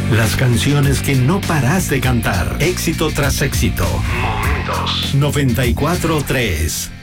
Las canciones que no paras de cantar. Éxito tras éxito. Momentos. 94.3.